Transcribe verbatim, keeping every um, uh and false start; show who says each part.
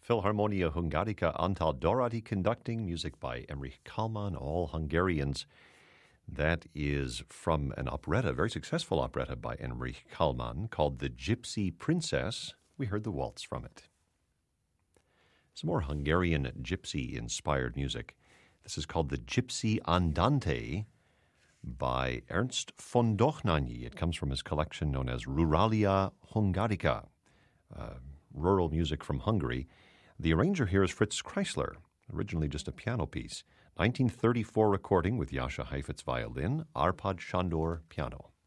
Speaker 1: Philharmonia Hungarica Antal Dorati conducting, music by Emrich Kallman, all Hungarians. That is from an operetta, a very successful operetta by Emrich Kallman called The Gypsy Princess. We heard the waltz from it. Some more Hungarian gypsy-inspired music. This is called The Gypsy Andante by Ernst von Dochnányi. It comes from his collection known as Ruralia Hungarica, uh, rural music from Hungary. The arranger here is Fritz Kreisler, originally just a piano piece. nineteen thirty-four recording with Jascha Heifetz violin, Arpad Sandor piano.